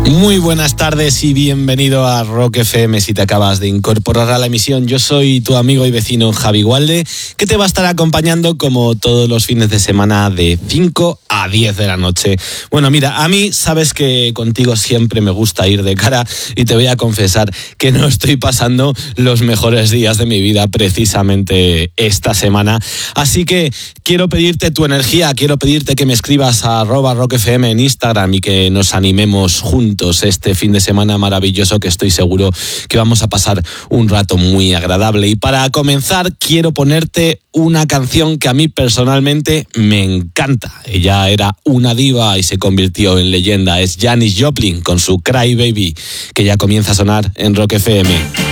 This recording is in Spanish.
Muy buenas tardes y bienvenido a Rock FM si te acabas de incorporar a la emisión. Yo soy tu amigo y vecino Javi Gualde, que te va a estar acompañando como todos los fines de semana de 5 a 10 de la noche. Bueno, mira, a mí sabes que contigo siempre me gusta ir de cara y te voy a confesar que no estoy pasando los mejores días de mi vida precisamente esta semana. Así que quiero pedirte tu energía, quiero pedirte que me escribas a @rockfm en Instagram y que nos animemos juntos este fin de semana maravilloso, que estoy seguro que vamos a pasar un rato muy agradable. Y para comenzar quiero ponerte una canción que a mí personalmente me encanta. Ella era una diva y se convirtió en leyenda. Es Janis Joplin con su Cry Baby, que ya comienza a sonar en Rock FM.